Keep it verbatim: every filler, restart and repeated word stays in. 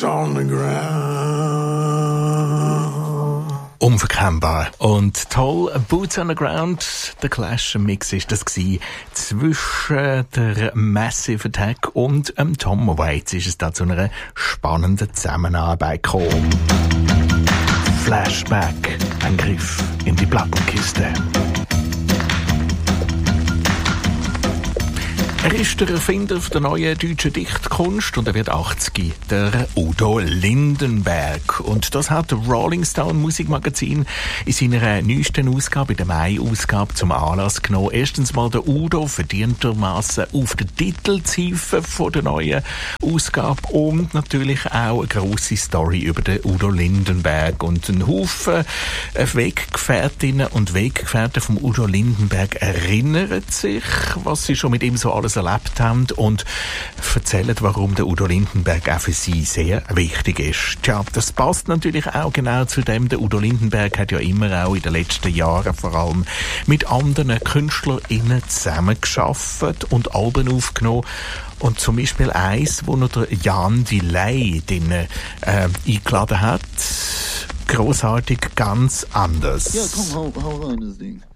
on the ground. Unverkennbar und toll. Boots on the Ground, der Clash-Mix ist das gewesen. Zwischen der Massive Attack und ähm, Tom Waits ist es da zu einer spannenden Zusammenarbeit gekommen. Flashback, ein Griff in die Plattenkiste. Er ist der Erfinder der neuen deutschen Dichtkunst und er wird achtzig, der Udo Lindenberg. Und das hat Rolling Stone Musikmagazin in seiner neuesten Ausgabe, in der Mai-Ausgabe, zum Anlass genommen. Erstens mal der Udo verdientermassen auf der Titelziffer von der neuen Ausgabe und natürlich auch eine grosse Story über den Udo Lindenberg. Und ein Haufen Weggefährtinnen und Weggefährten vom Udo Lindenberg erinnern sich, was sie schon mit ihm so alles erlebt haben und erzählen, warum der Udo Lindenberg auch für sie sehr wichtig ist. Tja, das passt natürlich auch genau zu dem. Der Udo Lindenberg hat ja immer auch in den letzten Jahren vor allem mit anderen KünstlerInnen zusammengearbeitet und Alben aufgenommen. Und zum Beispiel eins, wo noch der Jan Delay den äh, eingeladen hat. Grossartig, ganz anders. Ja, komm, hau, hau rein, das Ding.